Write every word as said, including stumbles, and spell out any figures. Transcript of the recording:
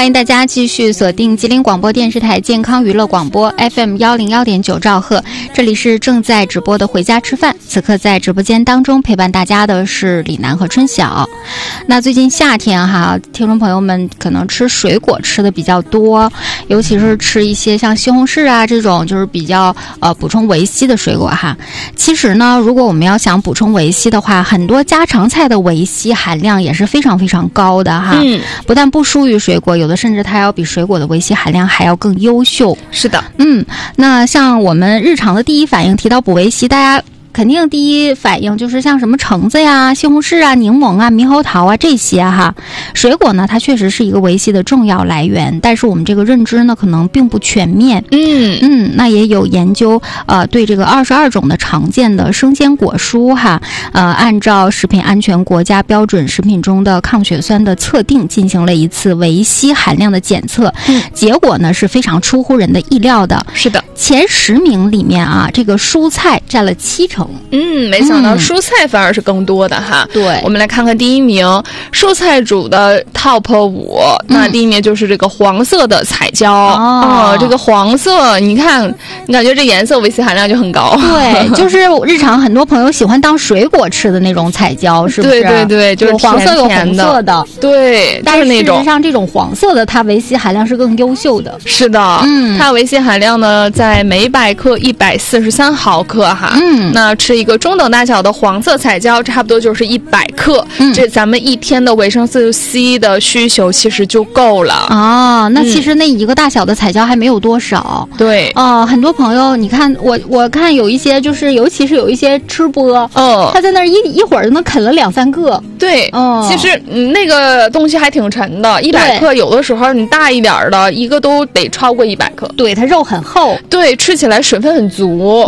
欢迎大家继续锁定吉林广播电视台健康娱乐广播 F M 一零一点九兆赫，这里是正在直播的回家吃饭。此刻在直播间当中陪伴大家的是李楠和春晓。那最近夏天哈，听众朋友们可能吃水果吃的比较多，尤其是吃一些像西红柿啊这种就是比较呃补充维 C 的水果哈。其实呢，如果我们要想补充维 C 的话，很多家常菜的维 C 含量也是非常非常高的哈。嗯，不但不输于水果，有的甚至它要比水果的维 C 含量还要更优秀。 是的， 嗯，那像我们日常的第一反应提到补维 C， 大家肯定第一反应就是像什么橙子呀、西红柿啊、柠檬啊、猕猴桃啊这些哈。水果呢，它确实是一个维 C 的重要来源，但是我们这个认知呢，可能并不全面。 嗯嗯，那也有研究呃对这个二十二种的常见的生鲜果蔬哈，呃按照食品安全国家标准食品中的抗血栓的测定进行了一次维 C 含量的检测，嗯，结果呢是非常出乎人的意料的。 是的， 前十名里面啊，这个蔬菜占了七成。 嗯，没想到蔬菜反而是更多的哈。 对， 我们来看看第一名，蔬菜组的 top 五，那第一名就是这个黄色的彩椒。哦、嗯，这个黄色，你看，你感觉这颜色维 C 含量就很高。 对，就是日常很多朋友喜欢当水果吃的那种彩椒，是不是？ 对对对，就是有黄色有红色的。 对， 但是那种。 事实上，这种黄色的它维 C 含量是更优秀的。 是的，嗯，它维 C 含量呢在每百克一百四十三毫克哈。嗯，那吃一个中等大小的黄色彩椒，差不多就是一百克。嗯，这咱们一天的维生素 C 的需求其实就够了。 哦，那其实那一个大小的彩椒还没有多少。 嗯、对， 哦、呃，很多朋友，你看我我看有一些就是，尤其是有一些吃播， 哦， 他在那儿一一会儿就能啃了两三个。 对，哦，其实嗯那个东西还挺沉的，一百克有的时候你大一点的一个都得超过一百克。 对，它肉很厚。 对，吃起来水分很足。